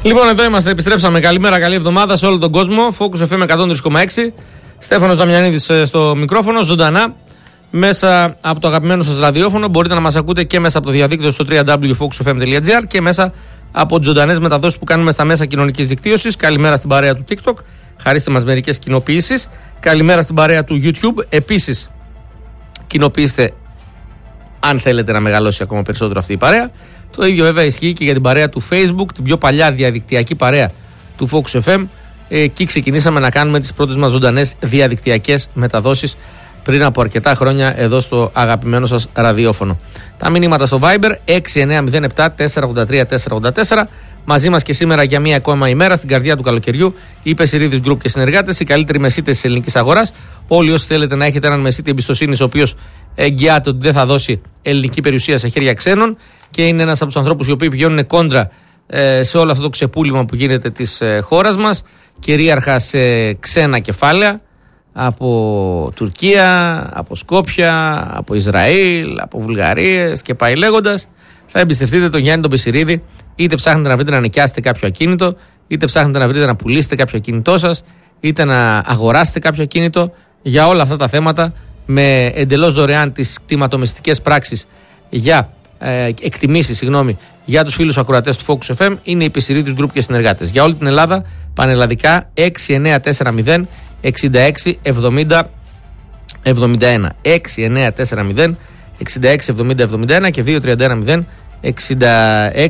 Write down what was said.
Λοιπόν, εδώ είμαστε, επιστρέψαμε. Καλημέρα, καλή εβδομάδα σε όλο τον κόσμο. Focus FM 103,6. Στέφανος Δαμιανίδης στο μικρόφωνο, ζωντανά μέσα από το αγαπημένο σας ραδιόφωνο. Μπορείτε να μας ακούτε και μέσα από το διαδίκτυο στο www.focusfm.gr και μέσα από τις ζωντανές μεταδόσεις που κάνουμε στα μέσα κοινωνικής δικτύωσης. Καλημέρα στην παρέα του TikTok. Χαρίστε μας μερικές κοινοποιήσεις. Καλημέρα στην παρέα του YouTube. Επίσης, κοινοποιήστε αν θέλετε να μεγαλώσει ακόμα περισσότερο αυτή η παρέα. Το ίδιο βέβαια ισχύει και για την παρέα του Facebook, την πιο παλιά διαδικτυακή παρέα του Focus FM. Εκεί ξεκινήσαμε να κάνουμε τις πρώτες μας ζωντανές διαδικτυακές μεταδόσεις πριν από αρκετά χρόνια εδώ στο αγαπημένο σας ραδιόφωνο. Τα μηνύματα στο Viber 6907 483 484. Μαζί μας και σήμερα για μία ακόμα ημέρα στην καρδιά του καλοκαιριού η Πεσηρίδης Group και συνεργάτες, οι καλύτεροι μεσίτες της ελληνικής αγοράς. Όλοι όσοι θέλετε να έχετε έναν μεσίτη εμπιστοσύνης, ο οποίος εγγυάται ότι δεν θα δώσει ελληνική περιουσία σε χέρια ξένων και είναι ένας από τους ανθρώπους οι οποίοι πηγαίνουν κόντρα σε όλο αυτό το ξεπούλημα που γίνεται της χώρας μας, κυρίαρχα σε ξένα κεφάλαια από Τουρκία, από Σκόπια, από Ισραήλ, από Βουλγαρίες και πάει λέγοντας. Θα εμπιστευτείτε τον Γιάννη τον Πεσηρίδη, είτε ψάχνετε να βρείτε να νοικιάσετε κάποιο ακίνητο, είτε ψάχνετε να βρείτε να πουλήσετε κάποιο ακίνητό σας, είτε να αγοράσετε κάποιο ακίνητο. Για όλα αυτά τα θέματα, με εντελώς δωρεάν τις κτηματομεσητικές πράξεις για εκτιμήσεις, για τους φίλους ακροατές του Focus FM, είναι η Πεσηρίδης Group και συνεργάτες. Για όλη την Ελλάδα, πανελλαδικά 6940 66 70 71. 6940 66 70 71 και 2310 66